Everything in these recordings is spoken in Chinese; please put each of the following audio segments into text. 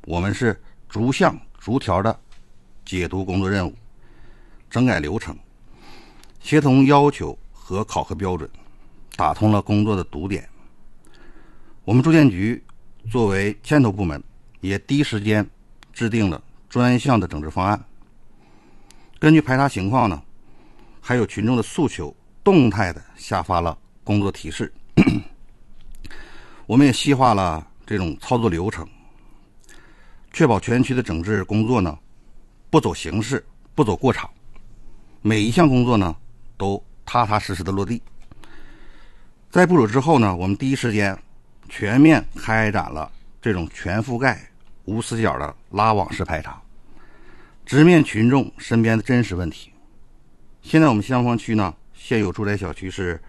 我们是逐项逐条的解读工作任务，整改流程，协同要求和考核标准，打通了工作的堵点。我们住建局作为牵头部门，也第一时间制定了专项的整治方案。根据排查情况呢，还有群众的诉求，动态的下发了工作提示。我们也细化了这种操作流程，确保全区的整治工作呢不走形式，不走过场，每一项工作呢都踏踏实实的落地。在部署之后呢，我们第一时间全面开展了这种全覆盖无死角的拉网式排查，直面群众身边的真实问题。现在我们西南方区呢，现有住宅小区是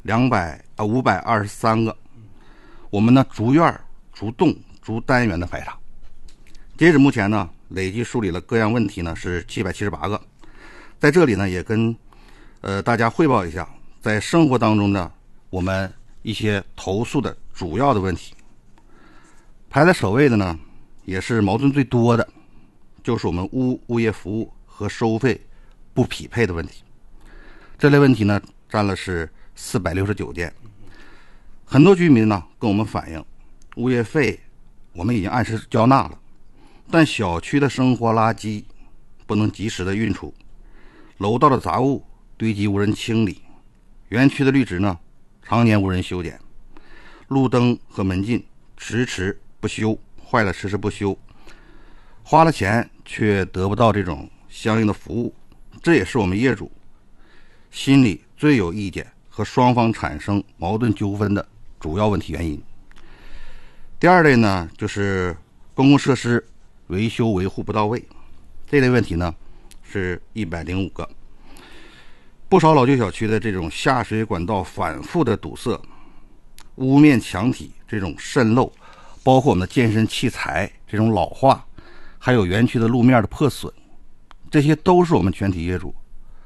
523个，我们呢逐院、逐栋、逐单元的排查。截止目前呢，累计梳理了各样问题呢是778个。在这里呢，也跟大家汇报一下，在生活当中呢，我们一些投诉的主要的问题。排在首位的呢，也是矛盾最多的，就是我们物业服务和收费不匹配的问题。这类问题呢，占了是469件。很多居民呢跟我们反映，物业费我们已经按时交纳了，但小区的生活垃圾不能及时的运出，楼道的杂物堆积无人清理，园区的绿植呢常年无人修剪，路灯和门禁迟迟不修，坏了迟迟不修，花了钱却得不到这种相应的服务，这也是我们业主心里最有意见和双方产生矛盾纠纷的主要问题原因。第二类呢，就是公共设施维修维护不到位，这类问题呢是105个。不少老旧小区的这种下水管道反复的堵塞，屋面墙体这种渗漏，包括我们的健身器材这种老化，还有园区的路面的破损，这些都是我们全体业主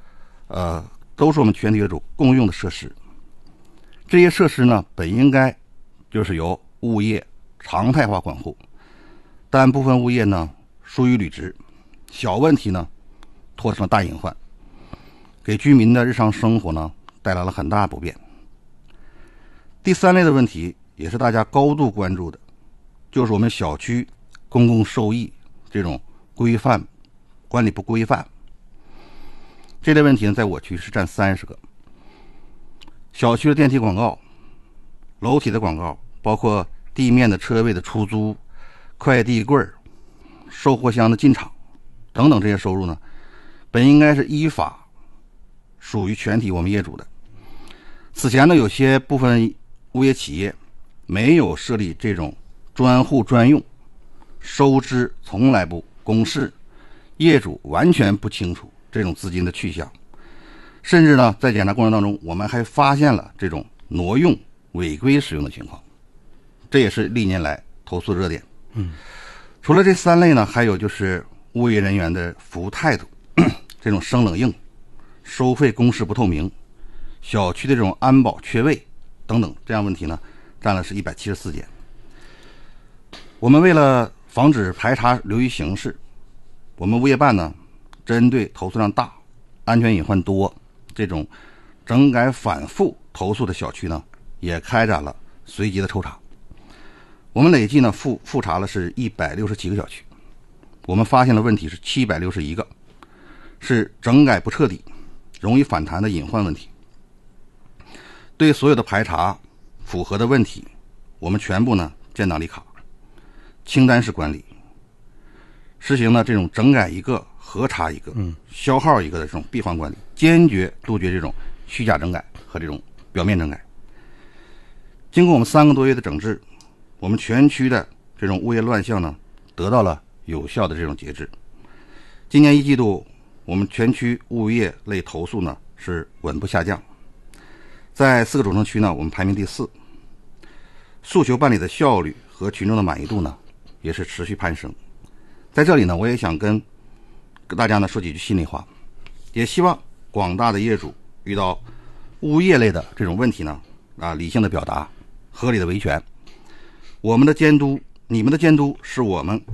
共用的设施。这些设施呢，本应该就是由物业常态化管护，但部分物业呢疏于履职，小问题呢拖成了大隐患，给居民的日常生活呢带来了很大不便。第三类的问题也是大家高度关注的，就是我们小区公共受益这种规范管理不规范。这类问题呢，在我区是占30个。小区的电梯广告、楼体的广告，包括地面的车位的出租、快递柜、售货箱的进场等等，这些收入呢，本应该是依法属于全体我们业主的。此前呢，有些部分物业企业没有设立这种专户专用，收支从来不公示，业主完全不清楚这种资金的去向。甚至呢，在检查过程当中，我们还发现了这种挪用、违规使用的情况，这也是历年来投诉热点。除了这3类呢，还有就是物业人员的服务态度，这种生冷硬，收费公示不透明，小区的这种安保缺位等等，这样问题呢，占了是174件。我们为了防止排查流于形式，我们物业办呢，针对投诉量大、安全隐患多、这种整改反复投诉的小区呢，也开展了随机的抽查。我们累计呢复查了是167个小区，我们发现了问题是761个，是整改不彻底、容易反弹的隐患问题。对所有的排查符合的问题，我们全部呢建档立卡，清单式管理，实行了这种整改一个核查一个、消耗一个的这种闭环管理，坚决杜绝这种虚假整改和这种表面整改。经过我们3个多月的整治，我们全区的这种物业乱象呢得到了有效的这种节制。今年1季度，我们全区物业类投诉呢是稳步下降，在4个主城区呢，我们排名第4，诉求办理的效率和群众的满意度呢也是持续攀升。在这里呢，我也想跟大家呢说几句心里话，也希望广大的业主遇到物业类的这种问题呢，理性的表达，合理的维权。我们的监督，你们的监督是我们